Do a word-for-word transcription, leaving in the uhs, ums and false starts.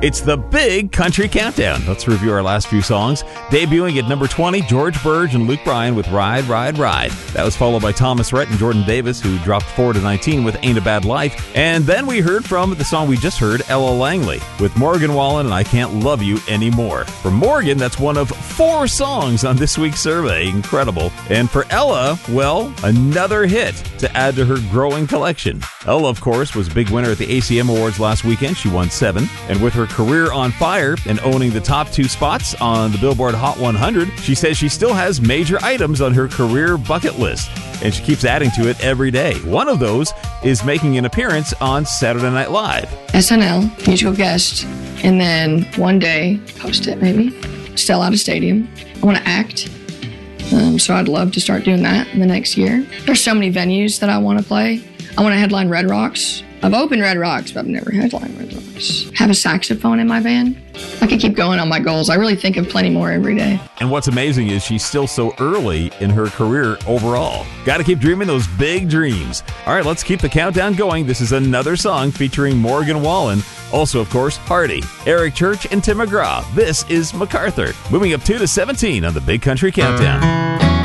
It's the Big Country Countdown. Let's review our last few songs. Debuting at number twenty, George Burge and Luke Bryan with Ride, Ride, Ride. That was followed by Thomas Rhett and Jordan Davis, who dropped four to nineteen with Ain't a Bad Life. And then we heard from the song we just heard, Ella Langley, with Morgan Wallen and I Can't Love You Anymore. For Morgan, that's one of four songs on this week's survey. Incredible. And for Ella, well, another hit to add to her growing collection. Ella, of course, was a big winner at the A C M Awards last weekend. She won seven. And with her career on fire and owning the top two spots on the Billboard Hot one hundred, she says she still has major items on her career bucket list, and she keeps adding to it every day. One of those is making an appearance on Saturday Night Live. S N L, musical guest, and then one day, host it maybe, sell out a stadium. I want to act, um, so I'd love to start doing that in the next year. There's so many venues that I want to play. I want to headline Red Rocks. I've opened Red Rocks, but I've never headlined Red Rocks. Have a saxophone in my band. I could keep going on my goals. I really think of plenty more every day. And what's amazing is she's still so early in her career overall. Got to keep dreaming those big dreams. All right, let's keep the countdown going. This is another song featuring Morgan Wallen. Also, of course, Hardy, Eric Church, and Tim McGraw. This is MacArthur. Moving up two to seventeen on the Big Country Countdown.